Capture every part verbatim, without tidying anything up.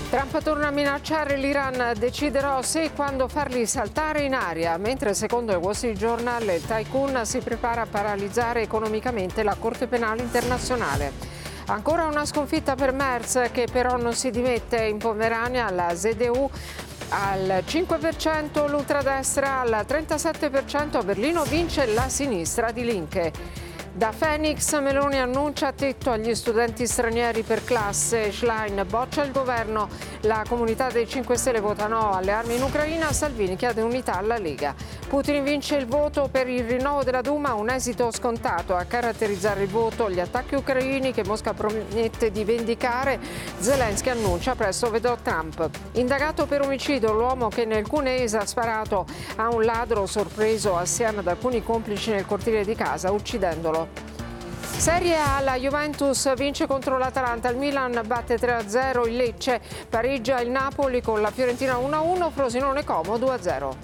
Trump torna a minacciare l'Iran, deciderò se e quando farli saltare in aria, mentre secondo il Wall Street Journal il tycoon si prepara a paralizzare economicamente la Corte Penale Internazionale. Ancora una sconfitta per Merz, che però non si dimette. In Pomerania la Z D U al cinque per cento, l'ultradestra al trentasette per cento, a Berlino vince la sinistra di Linke. Da Phoenix, Meloni annuncia tetto agli studenti stranieri per classe, Schlein boccia il governo, la comunità dei cinque Stelle vota no alle armi in Ucraina, Salvini chiede unità alla Lega. Putin vince il voto per il rinnovo della Duma, un esito scontato a caratterizzare il voto, gli attacchi ucraini che Mosca promette di vendicare, Zelensky annuncia presto vedrò Trump. Indagato per omicidio l'uomo che nel Cuneese ha sparato a un ladro sorpreso assieme ad alcuni complici nel cortile di casa, uccidendolo. Serie A, la Juventus vince contro l'Atalanta, il Milan batte tre a zero il Lecce, pareggia il Napoli con la Fiorentina uno a uno, Frosinone Como due a zero.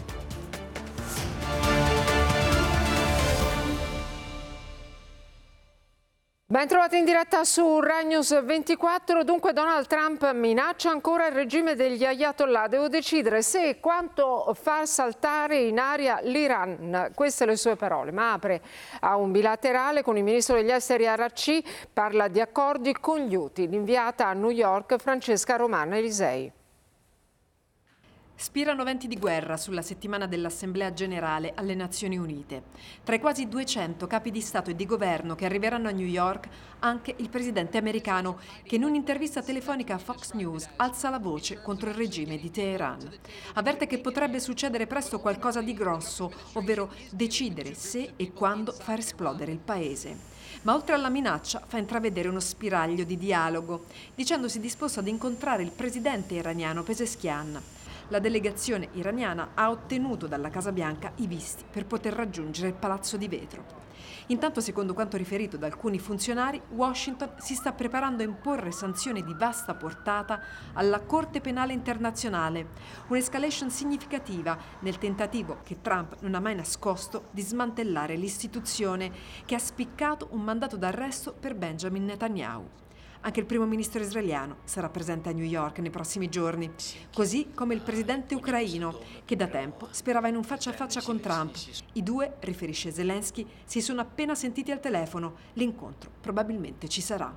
Ben trovati in diretta su Rai News ventiquattro. Dunque Donald Trump minaccia ancora il regime degli Ayatollah. Devo decidere se e quanto far saltare in aria l'Iran. Queste le sue parole, ma apre a un bilaterale con il ministro degli esteri Aracci, parla di accordi con gli Houthi. L'inviata a New York Francesca Romana Elisei. Spirano venti di guerra sulla settimana dell'Assemblea Generale alle Nazioni Unite. Tra i quasi duecento capi di Stato e di Governo che arriveranno a New York, anche il presidente americano, che in un'intervista telefonica a Fox News alza la voce contro il regime di Teheran. Avverte che potrebbe succedere presto qualcosa di grosso, ovvero decidere se e quando far esplodere il paese. Ma oltre alla minaccia fa intravedere uno spiraglio di dialogo, dicendosi disposto ad incontrare il presidente iraniano Pezeshkian. La delegazione iraniana ha ottenuto dalla Casa Bianca i visti per poter raggiungere il Palazzo di Vetro. Intanto, secondo quanto riferito da alcuni funzionari, Washington si sta preparando a imporre sanzioni di vasta portata alla Corte Penale Internazionale, un'escalation significativa nel tentativo che Trump non ha mai nascosto di smantellare l'istituzione che ha spiccato un mandato d'arresto per Benjamin Netanyahu. Anche il primo ministro israeliano sarà presente a New York nei prossimi giorni, così come il presidente ucraino, che da tempo sperava in un faccia a faccia con Trump. I due, riferisce Zelensky, si sono appena sentiti al telefono. L'incontro probabilmente ci sarà.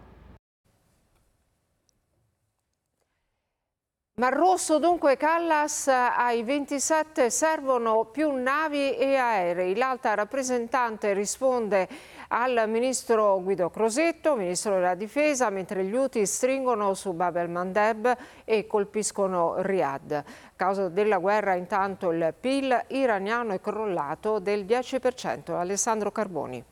Mar Rosso, dunque Callas ai ventisette, servono più navi e aerei. L'alta rappresentante risponde al ministro Guido Crosetto, ministro della difesa, mentre gli Houthi stringono su Bab el-Mandeb e colpiscono Riyadh. A causa della guerra intanto il P I L iraniano è crollato del dieci per cento. Alessandro Carboni.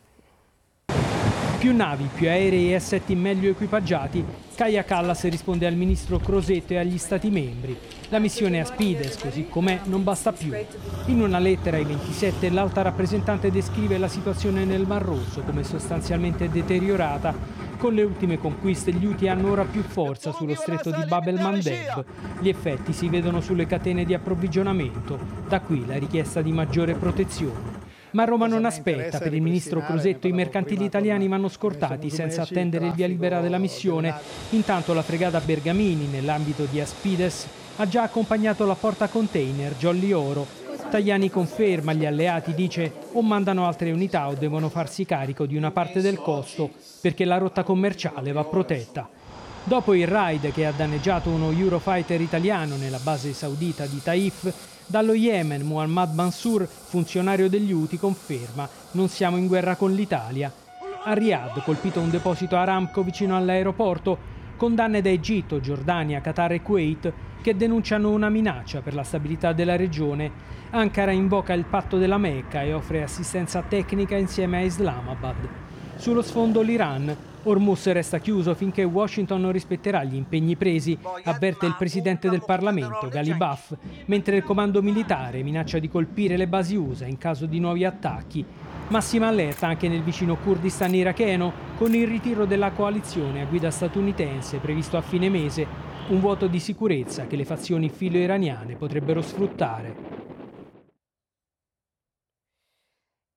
Più navi, più aerei e assetti meglio equipaggiati, Kaja Kallas risponde al ministro Crosetto e agli Stati membri. La missione Aspides, così com'è, non basta più. In una lettera ai ventisette l'alta rappresentante descrive la situazione nel Mar Rosso come sostanzialmente deteriorata. Con le ultime conquiste gli Houthi hanno ora più forza sullo stretto di Bab el-Mandeb. Gli effetti si vedono sulle catene di approvvigionamento, da qui la richiesta di maggiore protezione. Ma Roma non aspetta. Per il ministro Crosetto i mercantili italiani vanno scortati senza attendere il via libera della missione. Intanto la fregata Bergamini, nell'ambito di Aspides, ha già accompagnato la portacontainer Jolly Oro. Tajani conferma, gli alleati dice o mandano altre unità o devono farsi carico di una parte del costo perché la rotta commerciale va protetta. Dopo il raid che ha danneggiato uno Eurofighter italiano nella base saudita di Taif, dallo Yemen Muhammad Mansour, funzionario degli Houthi, conferma non siamo in guerra con l'Italia. A Riyadh, colpito un deposito Aramco vicino all'aeroporto, condanne da Egitto, Giordania, Qatar e Kuwait che denunciano una minaccia per la stabilità della regione. Ankara invoca il patto della Mecca e offre assistenza tecnica insieme a Islamabad. Sullo sfondo l'Iran. Hormuz resta chiuso finché Washington non rispetterà gli impegni presi, avverte il presidente del Parlamento, Ghalibaf, mentre il comando militare minaccia di colpire le basi U S A in caso di nuovi attacchi. Massima allerta anche nel vicino Kurdistan iracheno, con il ritiro della coalizione a guida statunitense previsto a fine mese, un vuoto di sicurezza che le fazioni filo-iraniane potrebbero sfruttare.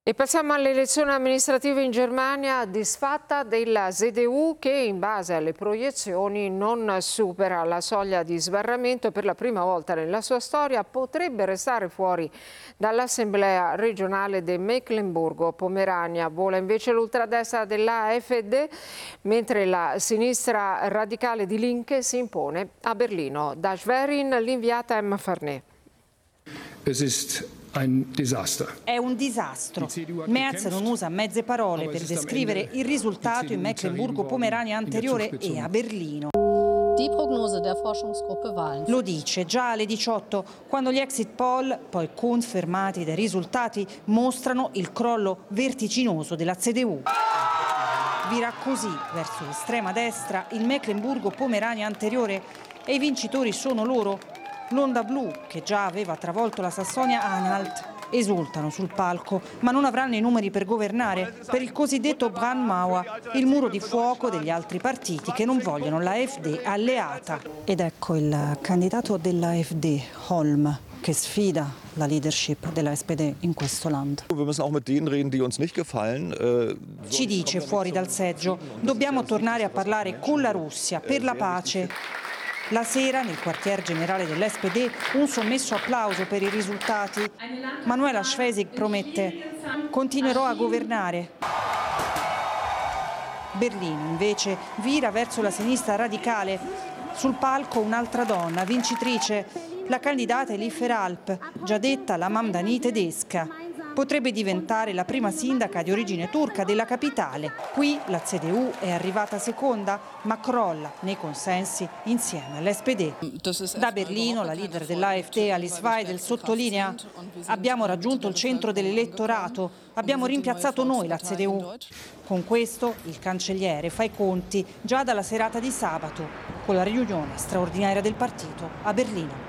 E passiamo alle elezioni amministrative in Germania, disfatta della S D U che in base alle proiezioni non supera la soglia di sbarramento. Per la prima volta nella sua storia potrebbe restare fuori dall'assemblea regionale del Mecklenburgo-Pomerania. Vola invece l'ultradestra dell'A F D, mentre la sinistra radicale di Linke si impone a Berlino. Da Schwerin l'inviata Emma Farnet. Es ist ein Desaster. È un disastro. Merz non usa mezze parole per descrivere il risultato in Mecklenburgo-Pomerania anteriore e a Berlino. Lo dice già alle diciotto, quando gli exit poll, poi confermati dai risultati, mostrano il crollo vertiginoso della C D U. Vira così verso l'estrema destra il Mecklenburgo-Pomerania anteriore e i vincitori sono loro. L'onda blu, che già aveva travolto la Sassonia-Anhalt, esultano sul palco, ma non avranno i numeri per governare, per il cosiddetto Brandmauer, il muro di fuoco degli altri partiti che non vogliono la A F D alleata. Ed ecco il candidato della A F D, Holm, che sfida la leadership della S P D in questo land. Ci dice fuori dal seggio, dobbiamo tornare a parlare con la Russia per la pace. La sera, nel quartier generale dell'S P D, un sommesso applauso per i risultati. Manuela Schwesig promette: continuerò a governare. Berlino, invece, vira verso la sinistra radicale. Sul palco un'altra donna, vincitrice, la candidata Elifer Alp, già detta la Mamdani tedesca. Potrebbe diventare la prima sindaca di origine turca della capitale. Qui la C D U è arrivata seconda, ma crolla nei consensi insieme all'S P D. Da Berlino la leader dell'A F D, Alice Weidel, sottolinea: abbiamo raggiunto il centro dell'elettorato, abbiamo rimpiazzato noi la C D U. Con questo il cancelliere fa i conti già dalla serata di sabato, con la riunione straordinaria del partito a Berlino.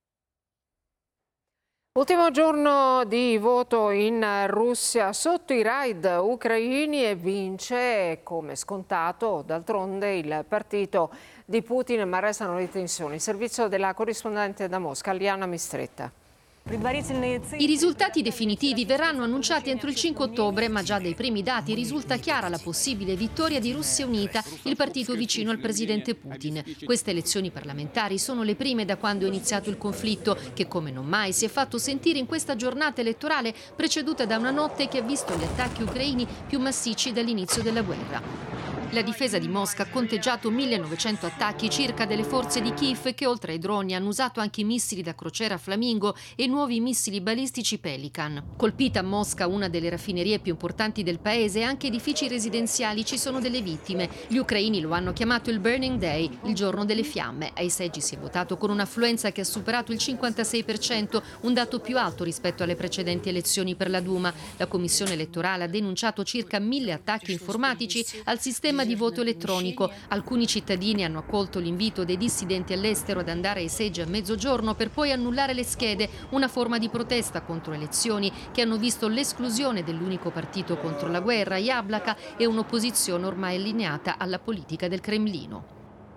Ultimo giorno di voto in Russia sotto i raid ucraini e vince, come scontato, d'altronde il partito di Putin, ma restano le tensioni. Il servizio della corrispondente da Mosca, Liana Mistretta. I risultati definitivi verranno annunciati entro il cinque ottobre, ma già dai primi dati risulta chiara la possibile vittoria di Russia Unita, il partito vicino al presidente Putin. Queste elezioni parlamentari sono le prime da quando è iniziato il conflitto, che come non mai si è fatto sentire in questa giornata elettorale preceduta da una notte che ha visto gli attacchi ucraini più massicci dall'inizio della guerra. La difesa di Mosca ha conteggiato millenovecento attacchi circa delle forze di Kiev che oltre ai droni hanno usato anche i missili da crociera Flamingo e i nuovi missili balistici Pelican. Colpita a Mosca una delle raffinerie più importanti del paese e anche edifici residenziali, ci sono delle vittime. Gli ucraini lo hanno chiamato il Burning Day, il giorno delle fiamme. Ai seggi si è votato con un'affluenza che ha superato il cinquantasei per cento, un dato più alto rispetto alle precedenti elezioni per la Duma. La commissione elettorale ha denunciato circa mille attacchi informatici al sistema di voto elettronico. Alcuni cittadini hanno accolto l'invito dei dissidenti all'estero ad andare ai seggi a mezzogiorno per poi annullare le schede, una forma di protesta contro elezioni che hanno visto l'esclusione dell'unico partito contro la guerra, Jablaka, e un'opposizione ormai allineata alla politica del Cremlino.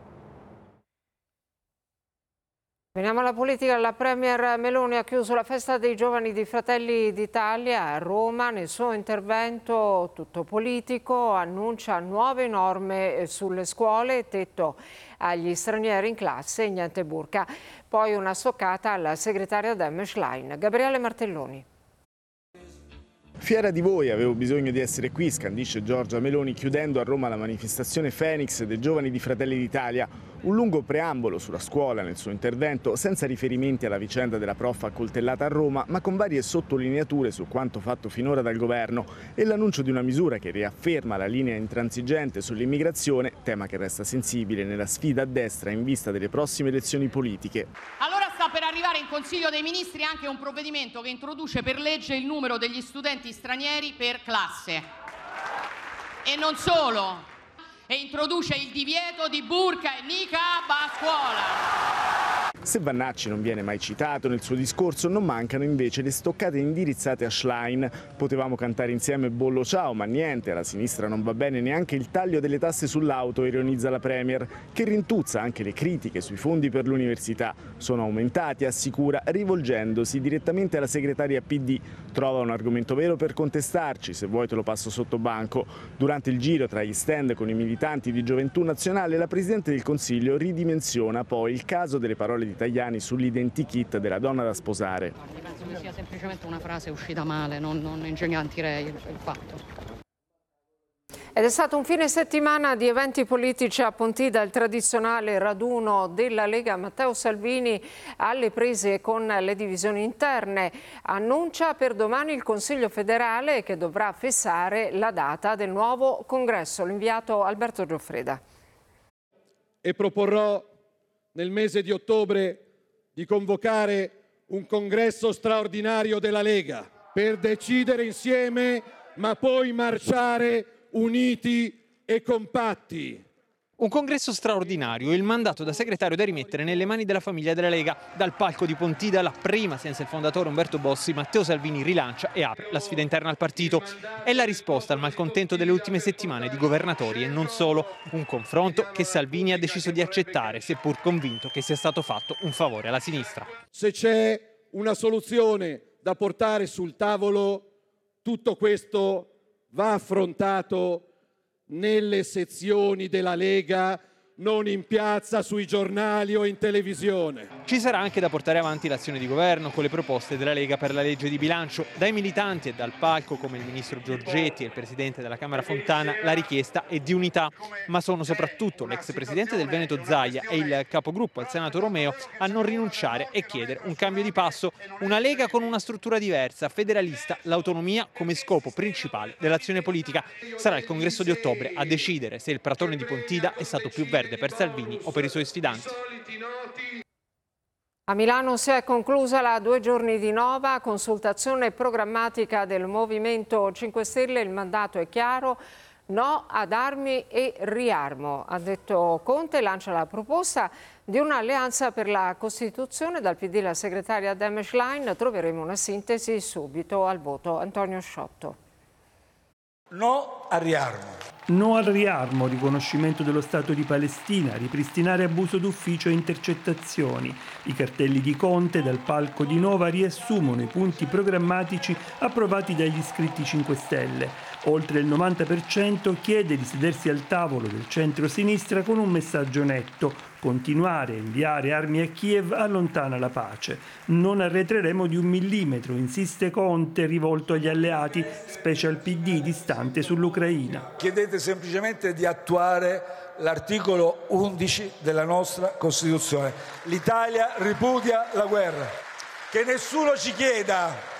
Veniamo alla politica. La Premier Meloni ha chiuso la festa dei giovani di Fratelli d'Italia a Roma. Nel suo intervento tutto politico annuncia nuove norme sulle scuole, tetto agli stranieri in classe e niente burka. Poi una stoccata alla segretaria Dem Schlein. Gabriele Martelloni. Fiera di voi, avevo bisogno di essere qui, scandisce Giorgia Meloni chiudendo a Roma la manifestazione Phoenix dei giovani di Fratelli d'Italia. Un lungo preambolo sulla scuola nel suo intervento, senza riferimenti alla vicenda della prof accoltellata a Roma, ma con varie sottolineature su quanto fatto finora dal governo e l'annuncio di una misura che riafferma la linea intransigente sull'immigrazione, tema che resta sensibile nella sfida a destra in vista delle prossime elezioni politiche. Allora sta per arrivare in Consiglio dei Ministri anche un provvedimento che introduce per legge il numero degli studenti stranieri per classe. E non solo, e introduce il divieto di burka e niqab a scuola. Se Vannacci non viene mai citato nel suo discorso, non mancano invece le stoccate indirizzate a Schlein. Potevamo cantare insieme Bollo ciao, ma niente, alla sinistra non va bene neanche il taglio delle tasse sull'auto, ironizza la Premier, che rintuzza anche le critiche sui fondi per l'università. Sono aumentati, assicura, rivolgendosi direttamente alla segretaria P D. Trova un argomento vero per contestarci, se vuoi te lo passo sotto banco. Durante il giro tra gli stand con i militanti di Gioventù Nazionale, la Presidente del Consiglio ridimensiona poi il caso delle parole di Tajani sull'identikit della donna da sposare. Penso che sia semplicemente una frase uscita male, non, non ingigantirei il fatto. Ed è stato un fine settimana di eventi politici a Pontida, il tradizionale raduno della Lega. Matteo Salvini alle prese con le divisioni interne. Annuncia per domani il Consiglio federale che dovrà fissare la data del nuovo congresso. L'inviato Alberto Gioffreda. E proporrò nel mese di ottobre di convocare un congresso straordinario della Lega per decidere insieme, ma poi marciare uniti e compatti. Un congresso straordinario, il mandato da segretario da rimettere nelle mani della famiglia della Lega. Dal palco di Pontida, la prima senza il fondatore Umberto Bossi, Matteo Salvini rilancia e apre la sfida interna al partito. È la risposta al malcontento delle ultime settimane di governatori e non solo. Un confronto che Salvini ha deciso di accettare, seppur convinto che sia stato fatto un favore alla sinistra. Se c'è una soluzione da portare sul tavolo, tutto questo va affrontato nelle sezioni della Lega, non in piazza, sui giornali o in televisione. Ci sarà anche da portare avanti l'azione di governo con le proposte della Lega per la legge di bilancio. Dai militanti e dal palco, come il ministro Giorgetti e il presidente della Camera Fontana, la richiesta è di unità, ma sono soprattutto l'ex presidente del Veneto Zaia e il capogruppo al Senato Romeo a non rinunciare e chiedere un cambio di passo. Una Lega con una struttura diversa, federalista, l'autonomia come scopo principale dell'azione politica. Sarà il congresso di ottobre a decidere se il pratone di Pontida è stato più verde per Salvini o per i suoi sfidanti. A Milano si è conclusa la due giorni di Nova, consultazione programmatica del Movimento cinque Stelle. Il mandato è chiaro: no ad armi e riarmo. Ha detto Conte, lancia la proposta di un'alleanza per la Costituzione. Dal P D la segretaria Dem Schlein. Troveremo una sintesi subito al voto. Antonio Sciotto. No al riarmo. No al riarmo, riconoscimento dello Stato di Palestina, ripristinare abuso d'ufficio e intercettazioni. I cartelli di Conte dal palco di Nova riassumono i punti programmatici approvati dagli iscritti cinque Stelle. Oltre il novanta per cento chiede di sedersi al tavolo del centro-sinistra con un messaggio netto: continuare a inviare armi a Kiev allontana la pace. Non arretreremo di un millimetro, insiste Conte, rivolto agli alleati, specie al P D distante sull'Ucraina. Chiedete semplicemente di attuare l'articolo undici della nostra Costituzione. L'Italia ripudia la guerra. Che nessuno ci chieda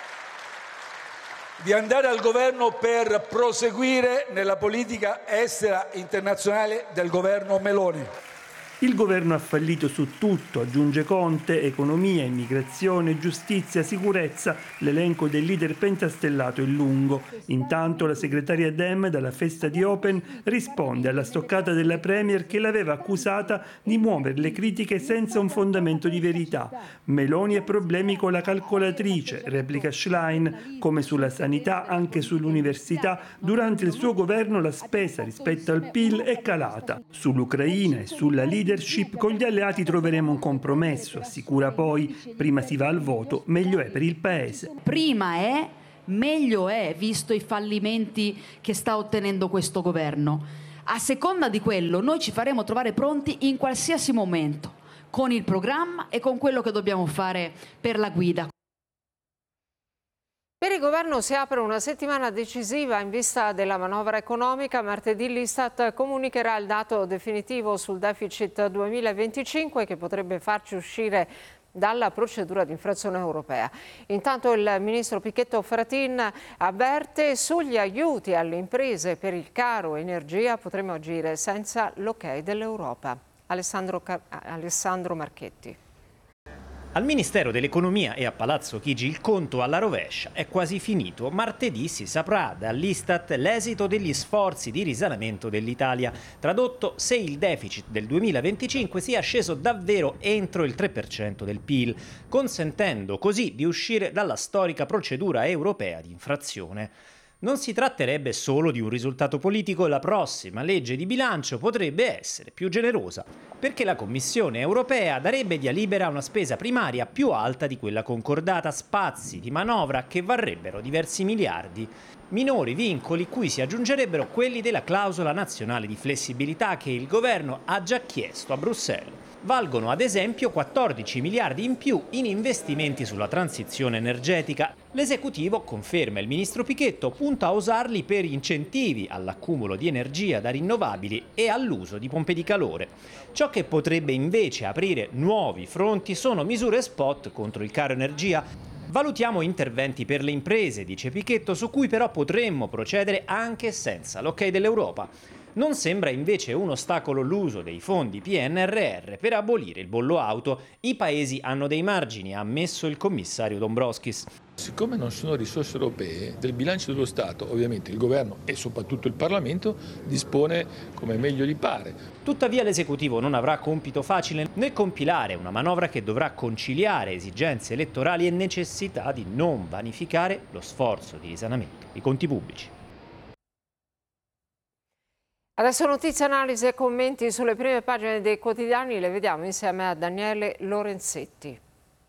di andare al governo per proseguire nella politica estera internazionale del governo Meloni. Il governo ha fallito su tutto, aggiunge Conte: economia, immigrazione, giustizia, sicurezza. L'elenco del leader pentastellato è lungo. Intanto la segretaria Dem dalla festa di Open risponde alla stoccata della Premier che l'aveva accusata di muovere le critiche senza un fondamento di verità. Meloni ha problemi con la calcolatrice, replica Schlein. Come sulla sanità, anche sull'università, durante il suo governo la spesa rispetto al P I L è calata. Sull'Ucraina e sulla leadership con gli alleati troveremo un compromesso, assicura poi. Prima si va al voto, meglio è per il Paese. Prima è, meglio è, visto i fallimenti che sta ottenendo questo governo. A seconda di quello, noi ci faremo trovare pronti in qualsiasi momento, con il programma e con quello che dobbiamo fare per la guida. Per il governo si apre una settimana decisiva in vista della manovra economica. Martedì l'Istat comunicherà il dato definitivo sul deficit duemilaventicinque che potrebbe farci uscire dalla procedura di infrazione europea. Intanto il ministro Pichetto Fratin avverte: sugli aiuti alle imprese per il caro energia potremo agire senza l'ok dell'Europa. Alessandro, Alessandro Marchetti. Al Ministero dell'Economia e a Palazzo Chigi il conto alla rovescia è quasi finito. Martedì si saprà dall'Istat l'esito degli sforzi di risanamento dell'Italia. Tradotto, se il deficit del duemilaventicinque sia sceso davvero entro il tre per cento del P I L, consentendo così di uscire dalla storica procedura europea di infrazione. Non si tratterebbe solo di un risultato politico, la prossima legge di bilancio potrebbe essere più generosa, perché la Commissione europea darebbe via libera a una spesa primaria più alta di quella concordata, spazi di manovra che varrebbero diversi miliardi. Minori vincoli cui si aggiungerebbero quelli della clausola nazionale di flessibilità che il governo ha già chiesto a Bruxelles. Valgono ad esempio quattordici miliardi in più in investimenti sulla transizione energetica. L'esecutivo, conferma il ministro Pichetto, punta a usarli per incentivi all'accumulo di energia da rinnovabili e all'uso di pompe di calore. Ciò che potrebbe invece aprire nuovi fronti sono misure spot contro il caro energia. Valutiamo interventi per le imprese, dice Pichetto, su cui però potremmo procedere anche senza l'ok dell'Europa. Non sembra invece un ostacolo l'uso dei fondi P N R R per abolire il bollo auto. I paesi hanno dei margini, ha ammesso il commissario Dombrovskis. Siccome non sono risorse europee, del bilancio dello Stato, ovviamente il governo e soprattutto il Parlamento dispone come meglio gli pare. Tuttavia l'esecutivo non avrà compito facile nel compilare una manovra che dovrà conciliare esigenze elettorali e necessità di non vanificare lo sforzo di risanamento dei conti pubblici. Adesso notizie, analisi e commenti sulle prime pagine dei quotidiani, le vediamo insieme a Daniele Lorenzetti.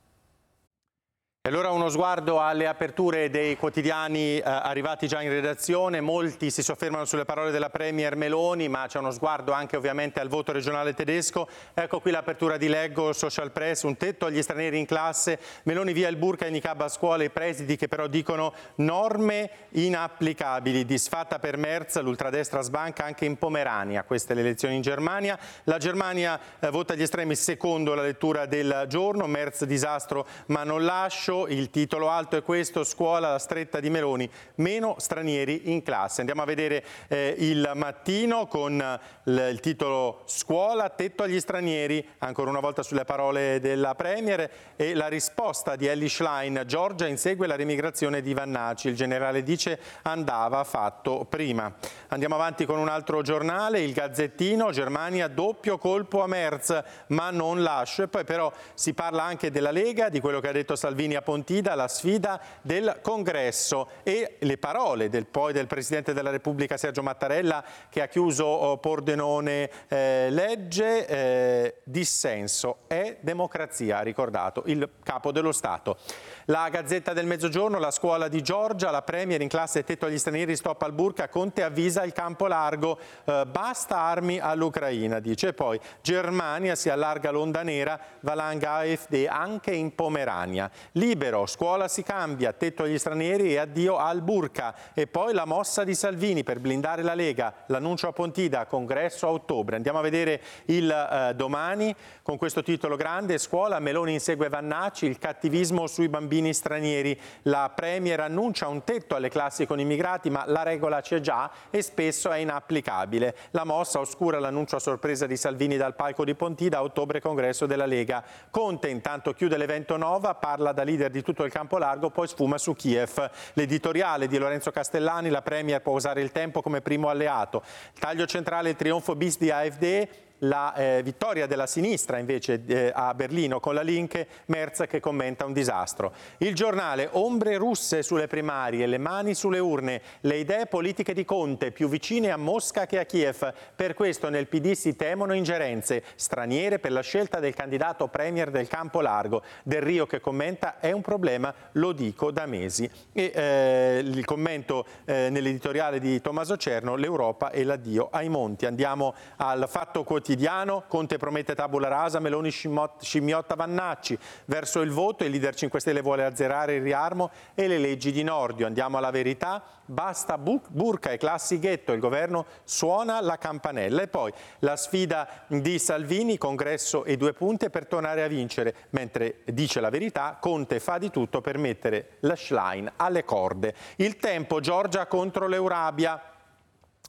E allora uno sguardo alle aperture dei quotidiani eh, arrivati già in redazione. Molti si soffermano sulle parole della Premier Meloni, ma c'è uno sguardo anche ovviamente al voto regionale tedesco. Ecco qui l'apertura di Leggo, Social Press, un tetto agli stranieri in classe, Meloni via il burka e niqab a scuola, i presidi che però dicono norme inapplicabili, disfatta per Merz, l'ultradestra sbanca anche in Pomerania, queste le elezioni in Germania. La Germania eh, vota gli estremi secondo la lettura del giorno, Merz disastro ma non lascio. Il titolo alto è questo, scuola la stretta di Meloni, meno stranieri in classe. Andiamo a vedere eh, il Mattino con l- il titolo scuola, tetto agli stranieri, ancora una volta sulle parole della Premier, e la risposta di Elly Schlein, Giorgia insegue la remigrazione di Vannaci, il generale dice andava fatto prima. Andiamo avanti con un altro giornale, il Gazzettino, Germania doppio colpo a Merz, ma non lascio. E poi però si parla anche della Lega, di quello che ha detto Salvini a Pontida, la sfida del Congresso e le parole del, poi del Presidente della Repubblica Sergio Mattarella che ha chiuso oh, Pordenone, eh, legge, eh, dissenso è democrazia, ha ricordato il Capo dello Stato. La Gazzetta del Mezzogiorno, la scuola di Giorgia, la Premier in classe tetto agli stranieri, stop al burka, Conte avvisa il campo largo, eh, basta armi all'Ucraina, dice. E poi Germania si allarga l'onda nera, valanga A F D anche in Pomerania. Libero, scuola si cambia, tetto agli stranieri e addio al burka. E poi la mossa di Salvini per blindare la Lega, l'annuncio a Pontida, congresso a ottobre. Andiamo a vedere il eh, Domani con questo titolo grande, scuola, Meloni insegue Vannaci, il cattivismo sui bambini stranieri. La Premier annuncia un tetto alle classi con immigrati, ma la regola c'è già e spesso è inapplicabile. La mossa oscura l'annuncio a sorpresa di Salvini dal palco di Pontida, a ottobre congresso della Lega. Conte intanto chiude l'evento Nova, parla da leader di tutto il campo largo, poi sfuma su Kiev. L'editoriale di Lorenzo Castellani, la Premier può usare il tempo come primo alleato. Taglio centrale, il trionfo bis di A F D. La eh, vittoria della sinistra invece eh, a Berlino con la Linke, Merz che commenta un disastro. Il Giornale, ombre russe sulle primarie, le mani sulle urne, le idee politiche di Conte più vicine a Mosca che a Kiev. Per questo nel P D si temono ingerenze straniere per la scelta del candidato Premier del campo largo. Del Rio che commenta è un problema, lo dico da mesi. E eh, il commento eh, nell'editoriale di Tommaso Cerno, l'Europa e l'addio ai monti. Andiamo al Fatto Quotidiano. Conte promette tabula rasa, Meloni scimmiotta Vannacci. Verso il voto il leader cinque Stelle vuole azzerare il riarmo e le leggi di Nordio. Andiamo alla Verità, basta burka e classi ghetto, il governo suona la campanella. E poi la sfida di Salvini, congresso e due punte per tornare a vincere, mentre dice la Verità, Conte fa di tutto per mettere la Schlein alle corde. Il Tempo, Giorgia contro l'Eurabia.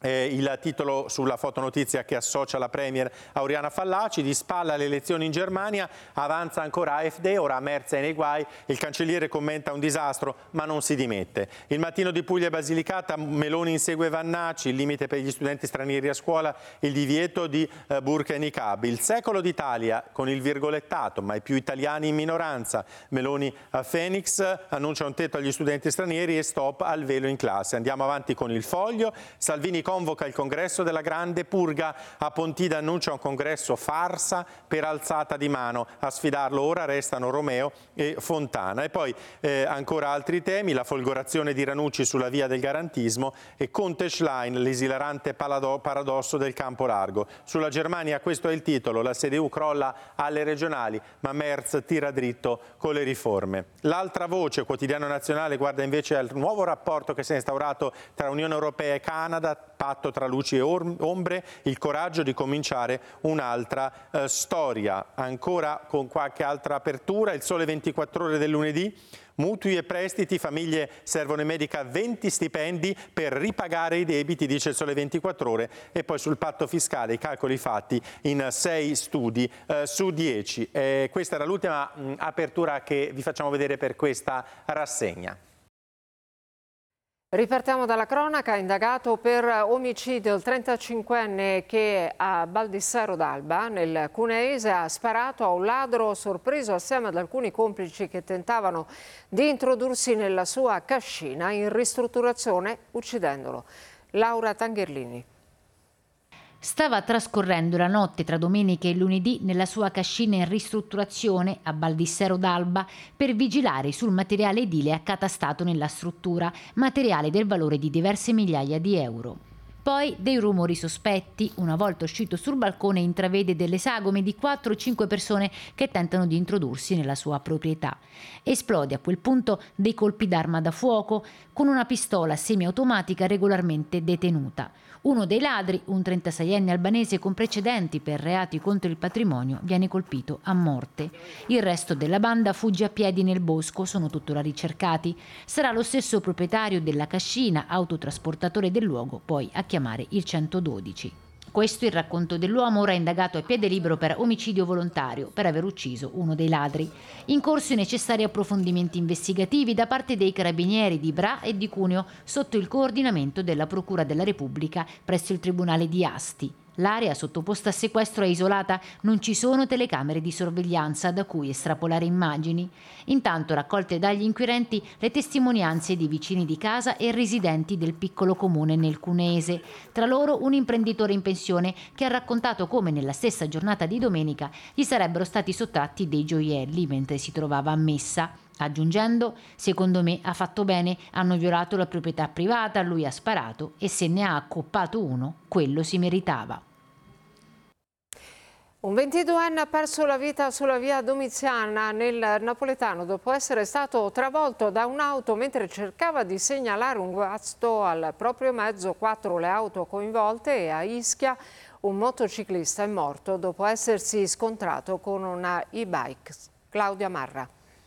Eh, il titolo sulla fotonotizia che associa la Premier a Oriana Fallaci: di spalla alle elezioni in Germania, avanza ancora A F D, ora Merz è nei guai, il cancelliere commenta un disastro ma non si dimette. Il Mattino di Puglia e Basilicata, Meloni insegue Vannacci, il limite per gli studenti stranieri a scuola, il divieto di eh, burqa e niqab. Il Secolo d'Italia con il virgolettato: mai più italiani in minoranza, Meloni a Phoenix, annuncia un tetto agli studenti stranieri e stop al velo in classe. Andiamo avanti con il Foglio: Salvini convoca il congresso della grande purga, a Pontida annuncia un congresso farsa per alzata di mano, a sfidarlo ora restano Romeo e Fontana. E poi eh, ancora altri temi: la folgorazione di Ranucci sulla via del garantismo e Conte Schlein, l'esilarante paradosso del campo largo. Sulla Germania questo è il titolo: la C D U crolla alle regionali ma Merz tira dritto con le riforme. L'altra voce, Quotidiano Nazionale, guarda invece al nuovo rapporto che si è instaurato tra Unione Europea e Canada, patto tra luci e ombre, il coraggio di cominciare un'altra eh, storia. Ancora con qualche altra apertura, il Sole ventiquattro Ore del lunedì: mutui e prestiti, famiglie servono in medica venti stipendi per ripagare i debiti, dice il Sole ventiquattro Ore. E poi sul patto fiscale i calcoli fatti in sei studi eh, su dieci. Eh, questa era l'ultima mh, apertura che vi facciamo vedere per questa rassegna. Ripartiamo dalla cronaca. Indagato per omicidio il trentacinquenne che a Baldissero d'Alba, nel Cuneese, ha sparato a un ladro sorpreso assieme ad alcuni complici che tentavano di introdursi nella sua cascina in ristrutturazione, uccidendolo. Laura Tangherlini. Stava trascorrendo la notte tra domenica e lunedì nella sua cascina in ristrutturazione a Baldissero d'Alba per vigilare sul materiale edile accatastato nella struttura, materiale del valore di diverse migliaia di euro. Poi dei rumori sospetti. Una volta uscito sul balcone intravede delle sagome di quattro o cinque persone che tentano di introdursi nella sua proprietà. Esplode a quel punto dei colpi d'arma da fuoco con una pistola semiautomatica regolarmente detenuta. Uno dei ladri, un trentaseienne albanese con precedenti per reati contro il patrimonio, viene colpito a morte. Il resto della banda fugge a piedi nel bosco, sono tuttora ricercati. Sarà lo stesso proprietario della cascina, autotrasportatore del luogo, poi a chiamare il centododici. Questo è il racconto dell'uomo, ora indagato a piede libero per omicidio volontario, per aver ucciso uno dei ladri. In corso i necessari approfondimenti investigativi da parte dei carabinieri di Bra e di Cuneo sotto il coordinamento della Procura della Repubblica presso il Tribunale di Asti. L'area sottoposta a sequestro è isolata, non ci sono telecamere di sorveglianza da cui estrapolare immagini. Intanto raccolte dagli inquirenti le testimonianze di vicini di casa e residenti del piccolo comune nel Cuneese. Tra loro un imprenditore in pensione che ha raccontato come nella stessa giornata di domenica gli sarebbero stati sottratti dei gioielli mentre si trovava a messa. Aggiungendo: secondo me ha fatto bene, hanno violato la proprietà privata, lui ha sparato e se ne ha accoppato uno, quello si meritava. Un ventiduenne ha perso la vita sulla via Domiziana nel napoletano dopo essere stato travolto da un'auto mentre cercava di segnalare un guasto al proprio mezzo. Quattro le auto coinvolte e a Ischia un motociclista è morto dopo essersi scontrato con una e-bike. Claudia Marra.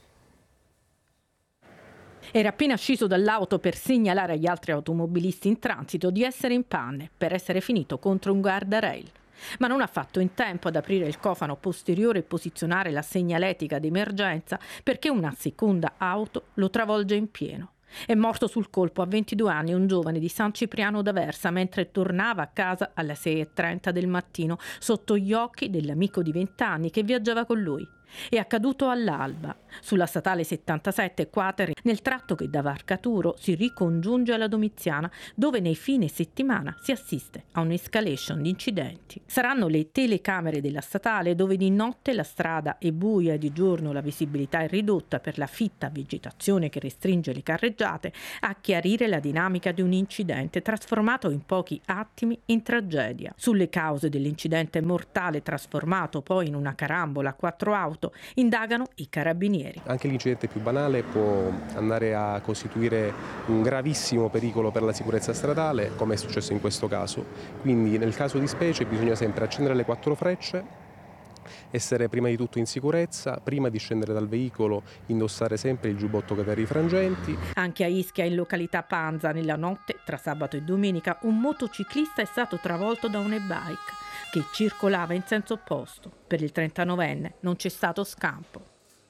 Era appena sceso dall'auto per segnalare agli altri automobilisti in transito di essere in panne per essere finito contro un guardrail. Ma non ha fatto in tempo ad aprire il cofano posteriore e posizionare la segnaletica d'emergenza perché una seconda auto lo travolge in pieno. È morto sul colpo a ventidue anni un giovane di San Cipriano d'Aversa mentre tornava a casa alle sei e trenta del mattino sotto gli occhi dell'amico di vent'anni che viaggiava con lui. È accaduto all'alba, sulla statale settantasette Quater, nel tratto che da Varcaturo si ricongiunge alla Domiziana, dove nei fine settimana si assiste a un'escalation di incidenti. Saranno le telecamere della statale, dove di notte la strada è buia e di giorno la visibilità è ridotta per la fitta vegetazione che restringe le carreggiate, a chiarire la dinamica di un incidente trasformato in pochi attimi in tragedia. Sulle cause dell'incidente mortale trasformato poi in una carambola a quattro auto indagano i carabinieri. Anche l'incidente più banale può andare a costituire un gravissimo pericolo per la sicurezza stradale, come è successo in questo caso. Quindi nel caso di specie bisogna sempre accendere le quattro frecce essere prima di tutto in sicurezza, prima di scendere dal veicolo indossare sempre il giubbotto catarifrangenti. Anche a Ischia, in località Panza, nella notte tra sabato e domenica, un motociclista è stato travolto da un e-bike che circolava in senso opposto. Per il trentanovenne non c'è stato scampo.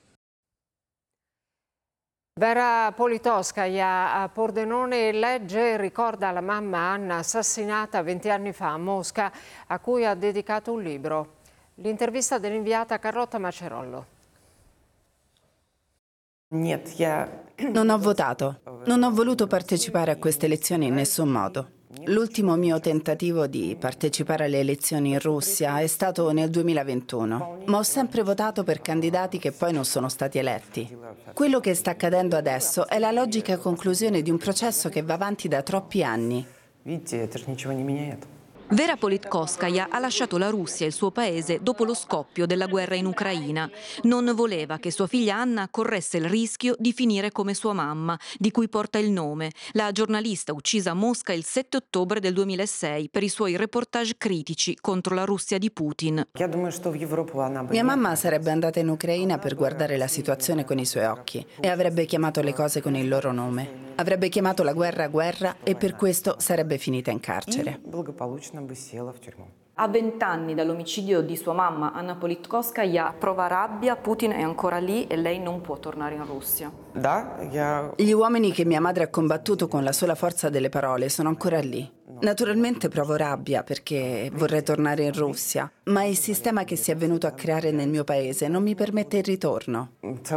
Vera Politkovskaja a Pordenone legge e ricorda la mamma Anna assassinata venti anni fa a Mosca, a cui ha dedicato un libro. L'intervista dell'inviata Carlotta Macerollo. Non ho votato, non ho voluto partecipare a queste elezioni in nessun modo. L'ultimo mio tentativo di partecipare alle elezioni in Russia è stato nel duemilaventuno, ma ho sempre votato per candidati che poi non sono stati eletti. Quello che sta accadendo adesso è la logica conclusione di un processo che va avanti da troppi anni. Vera Politkovskaja ha lasciato la Russia, il suo paese, dopo lo scoppio della guerra in Ucraina. Non voleva che sua figlia Anna corresse il rischio di finire come sua mamma, di cui porta il nome, la giornalista uccisa a Mosca il sette ottobre del duemilasei per i suoi reportage critici contro la Russia di Putin. Mia mamma sarebbe andata in Ucraina per guardare la situazione con i suoi occhi e avrebbe chiamato le cose con il loro nome. Avrebbe chiamato la guerra guerra e per questo sarebbe finita in carcere. A vent'anni dall'omicidio di sua mamma, Anna Politkovskaja prova rabbia, Putin è ancora lì e lei non può tornare in Russia. Gli uomini che mia madre ha combattuto con la sola forza delle parole sono ancora lì. Naturalmente provo rabbia perché vorrei tornare in Russia, ma il sistema che si è venuto a creare nel mio paese non mi permette il ritorno.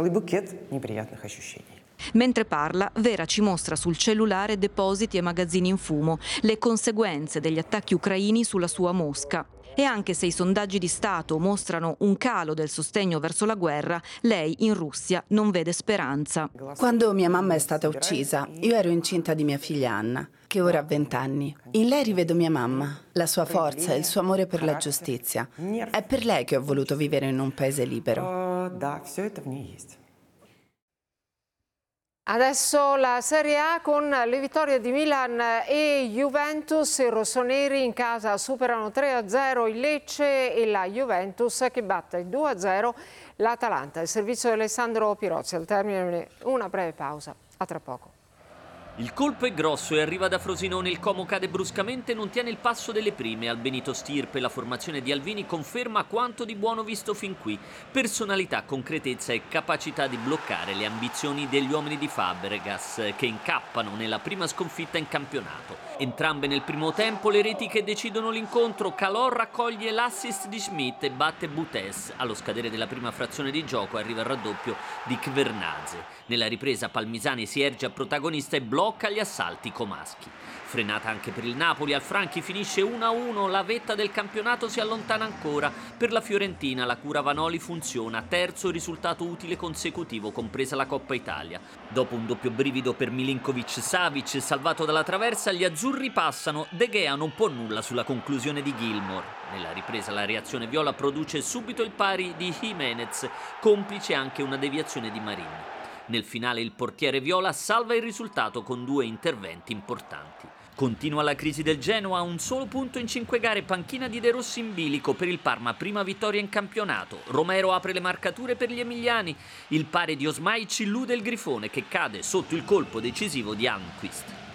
Mentre parla, Vera ci mostra sul cellulare depositi e magazzini in fumo, le conseguenze degli attacchi ucraini sulla sua Mosca. E anche se i sondaggi di Stato mostrano un calo del sostegno verso la guerra, lei in Russia non vede speranza. Quando mia mamma è stata uccisa, io ero incinta di mia figlia Anna, che ora ha vent'anni. In lei rivedo mia mamma, la sua forza e il suo amore per la giustizia. È per lei che ho voluto vivere in un paese libero. Adesso la Serie A con le vittorie di Milan e Juventus. I rossoneri in casa superano tre a zero il Lecce e la Juventus che batte due a zero l'Atalanta. Il servizio di Alessandro Pirozzi. Al termine una breve pausa. A tra poco. Il colpo è grosso e arriva da Frosinone, il Como cade bruscamente e non tiene il passo delle prime. Al Benito Stirpe la formazione di Alvini conferma quanto di buono visto fin qui. Personalità, concretezza e capacità di bloccare le ambizioni degli uomini di Fabregas che incappano nella prima sconfitta in campionato. Entrambe nel primo tempo le reti che decidono l'incontro. Calò raccoglie l'assist di Schmidt e batte Butes. Allo scadere della prima frazione di gioco arriva il raddoppio di Kvernadze. Nella ripresa Palmisani si erge a protagonista e blocca gli assalti comaschi. Frenata anche per il Napoli, al Franchi finisce uno a uno, la vetta del campionato si allontana ancora. Per la Fiorentina la cura Vanoli funziona, terzo risultato utile consecutivo, compresa la Coppa Italia. Dopo un doppio brivido per Milinkovic-Savic, salvato dalla traversa, gli azzurri passano, De Gea non può nulla sulla conclusione di Gilmour. Nella ripresa la reazione viola produce subito il pari di Jimenez, complice anche una deviazione di Marin. Nel finale il portiere viola salva il risultato con due interventi importanti. Continua la crisi del Genoa, un solo punto in cinque gare, panchina di De Rossi in bilico per il Parma, prima vittoria in campionato. Romero apre le marcature per gli emiliani, il pari di Osmai ci illude il Grifone che cade sotto il colpo decisivo di Almqvist.